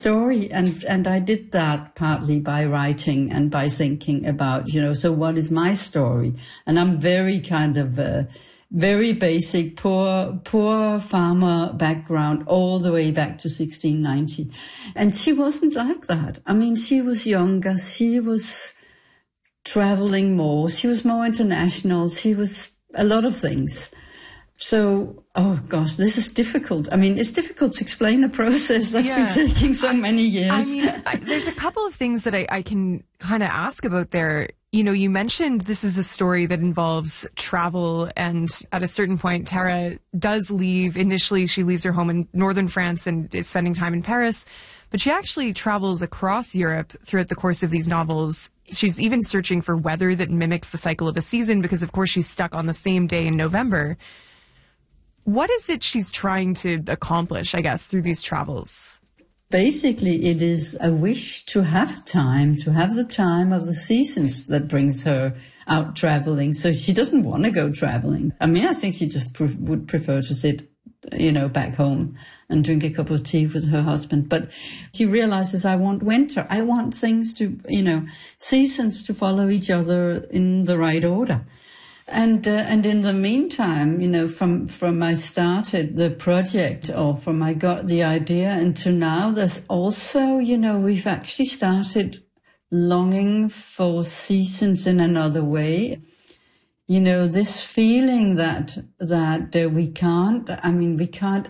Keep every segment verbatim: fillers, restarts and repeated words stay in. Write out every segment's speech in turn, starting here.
story, and and I did that partly by writing and by thinking about, you know, so what is my story? And I'm very kind of uh, very basic, poor poor farmer background all the way back to sixteen ninety, and she wasn't like that. I mean, she was younger, she was traveling more, she was more international, she was a lot of things. So, oh gosh, this is difficult. I mean, it's difficult to explain the process that's yeah. been taking so many years. I mean, I, there's a couple of things that I, I can kind of ask about there. You know, you mentioned this is a story that involves travel, and at a certain point, Tara does leave. Initially, she leaves her home in northern France and is spending time in Paris, but she actually travels across Europe throughout the course of these novels. She's even searching for weather that mimics the cycle of a season because, of course, she's stuck on the same day in November. What is it she's trying to accomplish, I guess, through these travels? Basically, it is a wish to have time, to have the time of the seasons that brings her out traveling. So she doesn't want to go traveling. I mean, I think she just pre- would prefer to sit, you know, back home and drink a cup of tea with her husband. But she realizes, I want winter. I want things to, you know, seasons to follow each other in the right order. And uh, and in the meantime, you know, from from I started the project, or from I got the idea, and to now, there's also, you know, we've actually started longing for seasons in another way. You know, this feeling that that uh, we can't, I mean, we can't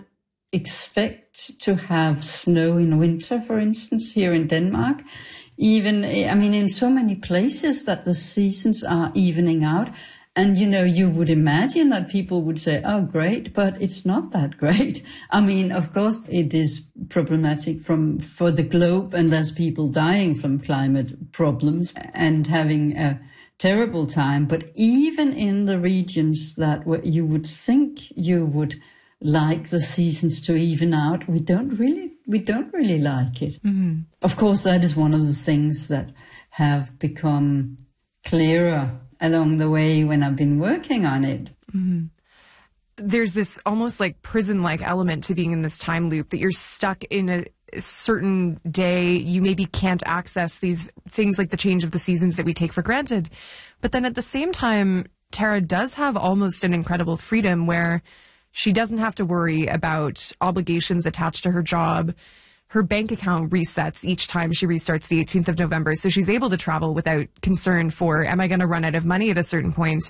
expect to have snow in winter, for instance, here in Denmark. Even, I mean, in so many places that the seasons are evening out. And, you know, you would imagine that people would say, oh, great, but it's not that great. I mean, of course, it is problematic from for the globe, and there's people dying from climate problems and having a terrible time. But even in the regions that where you would think you would like the seasons to even out, we don't really, we don't really like it. Mm-hmm. Of course, that is one of the things that have become clearer along the way when I've been working on it. Mm-hmm. There's this almost like prison-like element to being in this time loop, that you're stuck in a certain day. You maybe can't access these things like the change of the seasons that we take for granted. But then at the same time, Tara does have almost an incredible freedom where she doesn't have to worry about obligations attached to her job. Her bank account resets each time she restarts the eighteenth of November. So she's able to travel without concern for, am I going to run out of money at a certain point?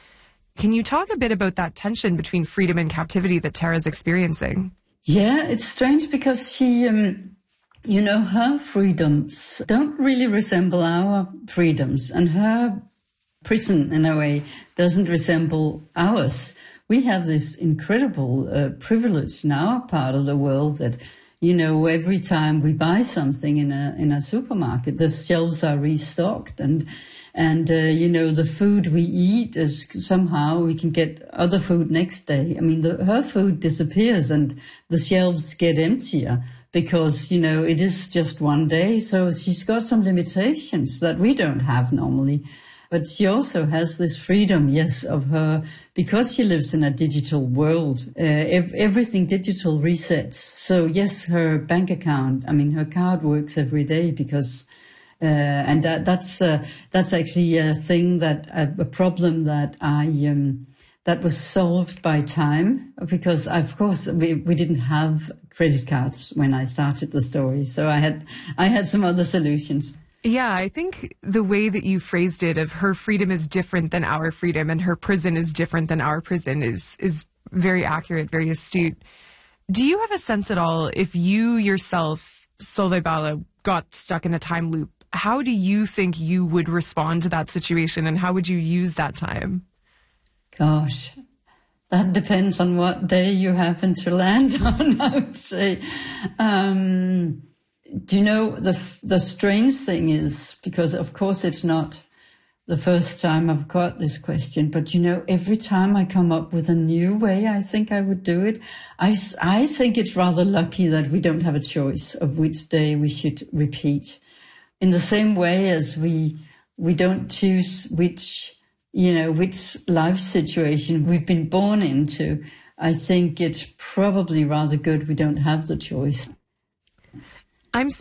Can you talk a bit about that tension between freedom and captivity that Tara's experiencing? Yeah, it's strange because she, um, you know, her freedoms don't really resemble our freedoms, and her prison, in a way, doesn't resemble ours. We have this incredible uh, privilege in our part of the world that, you know, every time we buy something in a in a supermarket, the shelves are restocked, and and uh, you know, the food we eat is somehow we can get other food next day. I mean, the, her food disappears and the shelves get emptier because, you know, it is just one day. So she's got some limitations that we don't have normally. But she also has this freedom, yes, of her, because she lives in a digital world. Uh, ev- everything digital resets. So yes, her bank account, I mean, her card works every day because, uh, and that, that's, uh, that's actually a thing that, a, a problem that I, um, that was solved by time, because of course we, we didn't have credit cards when I started the story. So I had, I had some other solutions. Yeah, I think the way that you phrased it, of her freedom is different than our freedom and her prison is different than our prison, is is very accurate, very astute. Do you have a sense at all, if you yourself, Solveig Balla, got stuck in a time loop, how do you think you would respond to that situation, and how would you use that time? Gosh, that depends on what day you happen to land on, I would say. Um... Do you know, the the strange thing is, because of course it's not the first time I've got this question, but you know, every time I come up with a new way I think I would do it, I, I think it's rather lucky that we don't have a choice of which day we should repeat. In the same way as we we don't choose which, you know, which life situation we've been born into, I think it's probably rather good we don't have the choice. I'm